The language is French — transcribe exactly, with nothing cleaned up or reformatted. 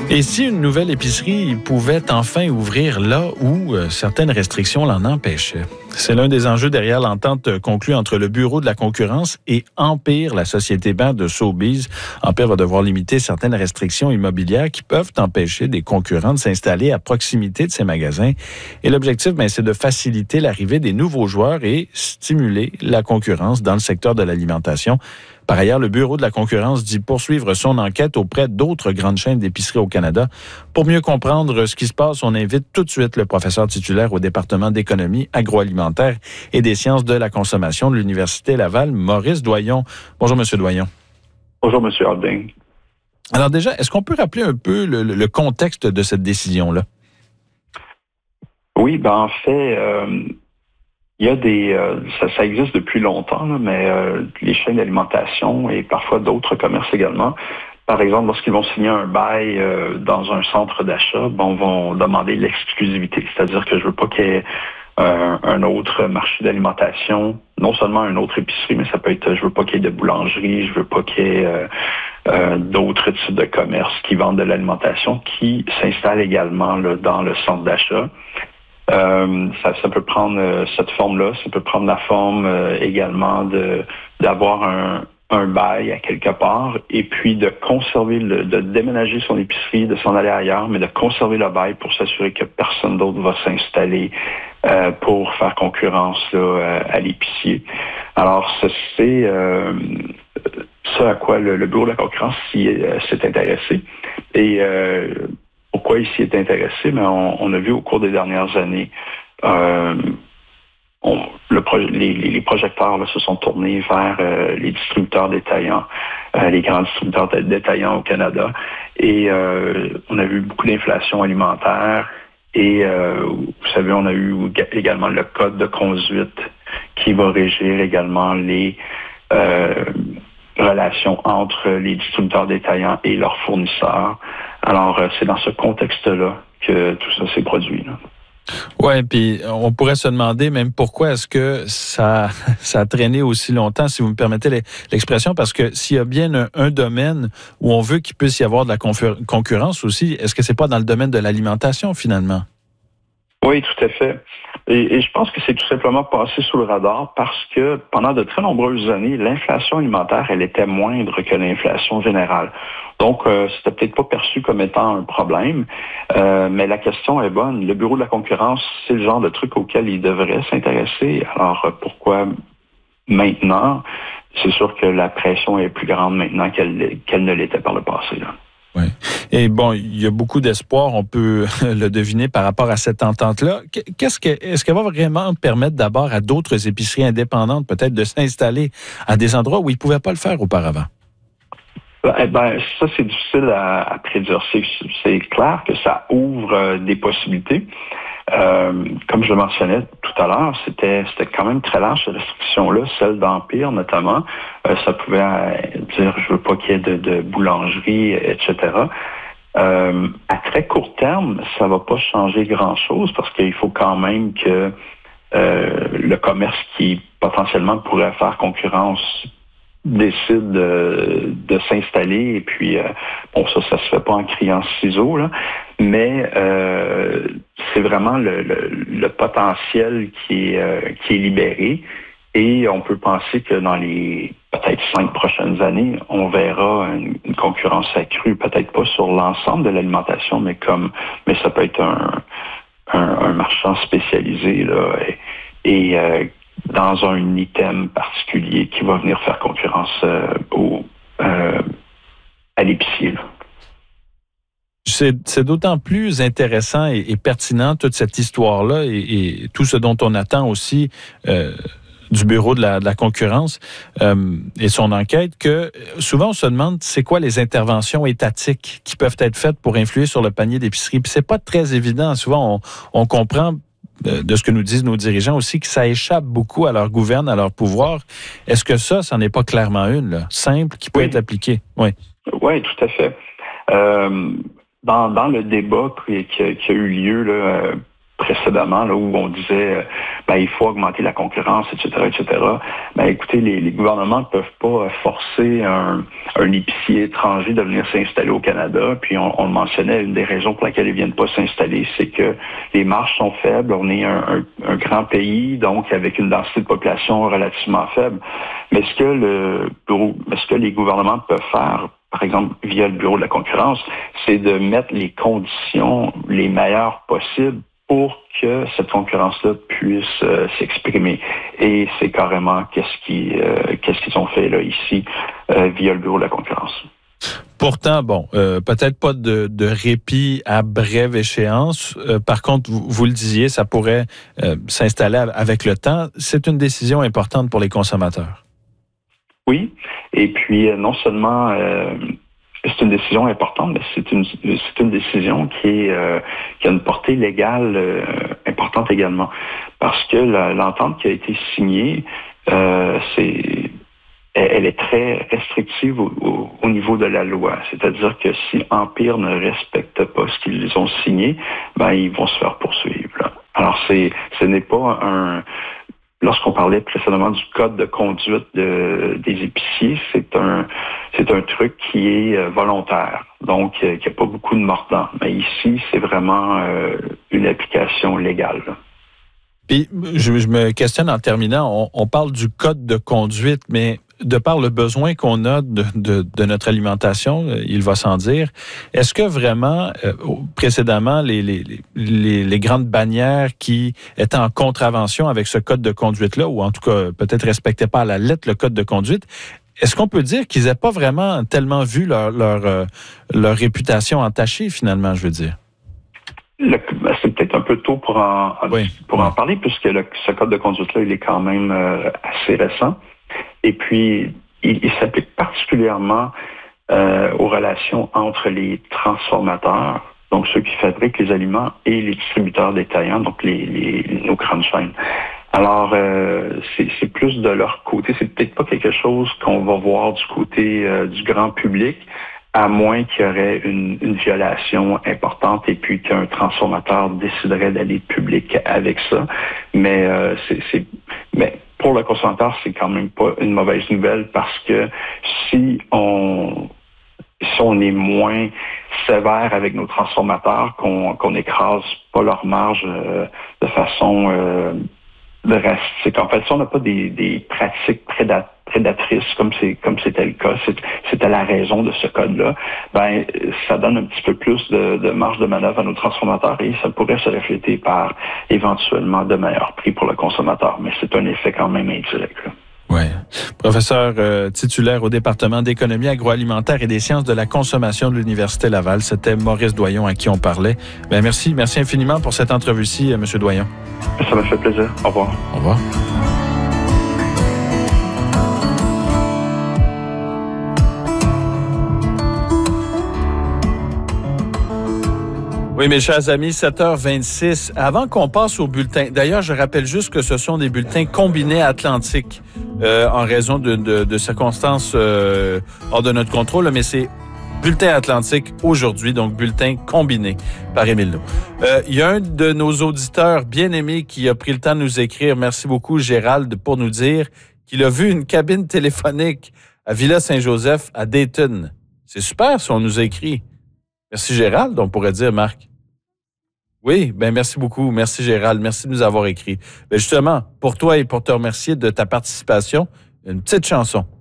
Et si une nouvelle épicerie pouvait enfin ouvrir là où euh, certaines restrictions l'en empêchaient? C'est l'un des enjeux derrière l'entente conclue entre le Bureau de la concurrence et Empire, la société mère de Sobeys. Empire va devoir limiter certaines restrictions immobilières qui peuvent empêcher des concurrents de s'installer à proximité de ces magasins. Et l'objectif, ben, c'est de faciliter l'arrivée des nouveaux joueurs et stimuler la concurrence dans le secteur de l'alimentation. Par ailleurs, le Bureau de la concurrence dit poursuivre son enquête auprès d'autres grandes chaînes d'épicerie au Canada. Pour mieux comprendre ce qui se passe, on invite tout de suite le professeur titulaire au département d'économie agroalimentaire et des sciences de la consommation de l'Université Laval, Maurice Doyon. Bonjour, Monsieur Doyon. Bonjour, Monsieur Harding. Alors déjà, est-ce qu'on peut rappeler un peu le, le contexte de cette décision-là? Oui, ben en fait... Euh... Il y a des, euh, ça, ça existe depuis longtemps, là, mais euh, les chaînes d'alimentation et parfois d'autres commerces également, par exemple, lorsqu'ils vont signer un bail euh, dans un centre d'achat, bon, vont demander l'exclusivité, c'est-à-dire que je veux pas qu'il y ait un, un autre marché d'alimentation, non seulement une autre épicerie, mais ça peut être, je veux pas qu'il y ait de boulangerie, je veux pas qu'il y ait euh, euh, d'autres types de commerces qui vendent de l'alimentation qui s'installent également là, dans le centre d'achat. Euh, ça, ça peut prendre euh, cette forme-là, ça peut prendre la forme euh, également de d'avoir un, un bail à quelque part et puis de conserver, le, de déménager son épicerie, de s'en aller ailleurs, mais de conserver le bail pour s'assurer que personne d'autre va s'installer euh, pour faire concurrence là, à l'épicier. Alors, c'est euh, ce à quoi le, le Bureau de la concurrence euh, s'est intéressé. Et euh, pourquoi il s'y est intéressé? Mais on, on a vu au cours des dernières années, euh, on, le proje- les, les projecteurs là, se sont tournés vers euh, les distributeurs détaillants, euh, les grands distributeurs détaillants au Canada. Et euh, on a vu beaucoup d'inflation alimentaire. Et euh, vous savez, on a eu également le code de conduite qui va régir également les euh, relations entre les distributeurs détaillants et leurs fournisseurs. Alors, c'est dans ce contexte-là que tout ça s'est produit. Oui, puis on pourrait se demander même pourquoi est-ce que ça, ça a traîné aussi longtemps, si vous me permettez l'expression, parce que s'il y a bien un, un domaine où on veut qu'il puisse y avoir de la concurrence aussi, est-ce que c'est pas dans le domaine de l'alimentation, finalement? Oui, tout à fait. Et, et je pense que c'est tout simplement passé sous le radar parce que pendant de très nombreuses années, l'inflation alimentaire, elle était moindre que l'inflation générale. Donc, euh, c'était peut-être pas perçu comme étant un problème, euh, mais la question est bonne. Le Bureau de la concurrence, c'est le genre de truc auquel il devrait s'intéresser. Alors, euh, pourquoi maintenant? C'est sûr que la pression est plus grande maintenant qu'elle qu'elle ne l'était par le passé, là. Oui. Et bon, il y a beaucoup d'espoir, on peut le deviner par rapport à cette entente-là. Qu'est-ce que, est-ce qu'elle va vraiment permettre d'abord à d'autres épiceries indépendantes peut-être de s'installer à des endroits où ils ne pouvaient pas le faire auparavant? Eh ben, ça, c'est difficile à, à prédire. C'est, c'est clair que ça ouvre euh, des possibilités. Euh, comme je le mentionnais tout à l'heure, c'était, c'était quand même très large, ces restrictions-là, celle d'Empire notamment. Euh, ça pouvait euh, dire, je veux pas qu'il y ait de, de boulangerie, et cetera. Euh, à très court terme, ça va pas changer grand-chose parce qu'il faut quand même que euh, le commerce qui potentiellement pourrait faire concurrence décide de, de s'installer et puis euh, bon ça ça se fait pas en criant ciseaux là, mais euh, c'est vraiment le, le, le potentiel qui est euh, qui est libéré et on peut penser que dans les peut-être cinq prochaines années on verra une, une concurrence accrue, peut-être pas sur l'ensemble de l'alimentation mais comme mais ça peut être un un, un marchand spécialisé là et, et euh, dans un item particulier qui va venir faire concurrence euh, au, euh, à l'épicier. Là. C'est, c'est d'autant plus intéressant et, et pertinent toute cette histoire-là et, et tout ce dont on attend aussi euh, du Bureau de la, de la concurrence euh, et son enquête que souvent on se demande c'est quoi les interventions étatiques qui peuvent être faites pour influer sur le panier d'épicerie. Puis c'est pas très évident. Souvent on, on comprend de ce que nous disent nos dirigeants aussi, que ça échappe beaucoup à leur gouverne, à leur pouvoir. Est-ce que ça, ça n'est pas clairement une, là, simple, qui peut oui. être appliquée? Oui, oui, tout à fait. Euh, dans, dans le débat qui, qui, qui a eu lieu là, précédemment, là, où on disait euh, ben, il faut augmenter la concurrence, et cetera, et cetera. Ben, écoutez, les, les gouvernements ne peuvent pas forcer un, un épicier étranger de venir s'installer au Canada. Puis on, on le mentionnait, une des raisons pour lesquelles ils ne viennent pas s'installer, c'est que les marges sont faibles. On est un, un, un grand pays, donc avec une densité de population relativement faible. Mais ce que le bureau, ce que les gouvernements peuvent faire, par exemple, via le Bureau de la concurrence, c'est de mettre les conditions les meilleures possibles pour que cette concurrence-là puisse euh, s'exprimer. Et c'est carrément qu'est-ce qu'ils euh, qu'est-ce qu'ils ont fait là ici euh, via le Bureau de la concurrence. Pourtant, bon, euh, peut-être pas de, de répit à brève échéance. Euh, par contre, vous, vous le disiez, ça pourrait euh, s'installer avec le temps. C'est une décision importante pour les consommateurs. Oui, et puis euh, non seulement euh, c'est une décision importante, mais c'est une c'est une décision qui est euh, qui a une portée légale euh, importante également, parce que la, l'entente qui a été signée, euh, c'est elle, elle est très restrictive au, au, au niveau de la loi. C'est-à-dire que si Empire ne respecte pas ce qu'ils ont signé, ben ils vont se faire poursuivre. Là. Alors c'est ce n'est pas un Lorsqu'on parlait précédemment du code de conduite de, des épiciers, c'est un c'est un truc qui est euh, volontaire, donc euh, qui n'a pas beaucoup de mordant. Mais ici, c'est vraiment euh, une application légale. Puis, je, je me questionne en terminant, on, on parle du code de conduite, mais de par le besoin qu'on a de, de, de notre alimentation, il va sans dire, est-ce que vraiment, euh, précédemment, les, les, les, les grandes bannières qui étaient en contravention avec ce code de conduite-là, ou en tout cas peut-être respectaient pas à la lettre le code de conduite, est-ce qu'on peut dire qu'ils n'aient pas vraiment tellement vu leur, leur, euh, leur réputation entachée, finalement, je veux dire? Le, ben c'est peut-être un peu tôt pour en, oui. pour en parler, puisque le, ce code de conduite-là, il est quand même euh, assez récent. Et puis, il, il s'applique particulièrement euh, aux relations entre les transformateurs, donc ceux qui fabriquent les aliments, et les distributeurs détaillants, donc les, les, nos grandes chaînes. Alors, euh, c'est, c'est plus de leur côté. C'est peut-être pas quelque chose qu'on va voir du côté euh, du grand public, à moins qu'il y aurait une, une violation importante et puis qu'un transformateur déciderait d'aller public avec ça. Mais euh, c'est, c'est mais pour le consommateur, c'est quand même pas une mauvaise nouvelle, parce que si on si on est moins sévère avec nos transformateurs, qu'on qu'on écrase pas leur marge euh, de façon euh, drastique. En fait, si on n'a pas des, des pratiques prédatrices, prédatrice, comme c'est comme c'était le cas, c'est, c'était la raison de ce code-là, ben ça donne un petit peu plus de, de marge de manœuvre à nos transformateurs et ça pourrait se refléter par éventuellement de meilleurs prix pour le consommateur, mais c'est un effet quand même indirect. Oui. Professeur euh, titulaire au département d'économie agroalimentaire et des sciences de la consommation de l'Université Laval, c'était Maurice Doyon à qui on parlait. Ben merci, merci infiniment pour cette entrevue-ci, M. Doyon. Ça m'a fait plaisir. Au revoir. Au revoir. Oui, mes chers amis, sept heures vingt-six. Avant qu'on passe au bulletin, d'ailleurs, je rappelle juste que ce sont des bulletins combinés atlantiques euh, en raison de, de, de circonstances euh, hors de notre contrôle, mais c'est bulletin atlantique aujourd'hui, donc bulletin combiné par Émile Lowe. Euh, il y a un de nos auditeurs bien-aimés qui a pris le temps de nous écrire. Merci beaucoup, Gérald, pour nous dire qu'il a vu une cabine téléphonique à Villa-Saint-Joseph, à Dayton. C'est super si on nous a écrit. Merci Gérald, on pourrait dire, Marc. Oui, ben merci beaucoup. Merci Gérald. Merci de nous avoir écrit. Ben justement, pour toi et pour te remercier de ta participation, une petite chanson.